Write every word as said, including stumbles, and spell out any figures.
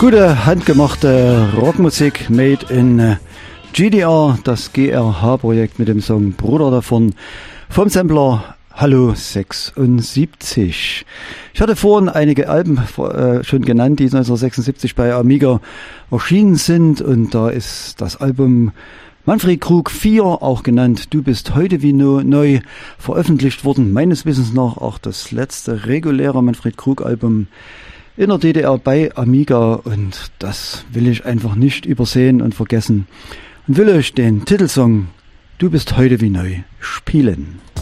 Gute handgemachte Rockmusik made in G D R, das G R H-Projekt mit dem Song Bruder davon vom Sampler Hallo sechsundsiebzig. Ich hatte vorhin einige Alben äh, schon genannt, die neunzehnhundertsechsundsiebzig bei Amiga erschienen sind, und da ist das Album Manfred Krug vier, auch genannt Du bist heute wie neu, veröffentlicht worden. Meines Wissens nach auch das letzte reguläre Manfred Krug Album in der D D R bei Amiga, und das will ich einfach nicht übersehen und vergessen und will euch den Titelsong Du bist heute wie neu spielen.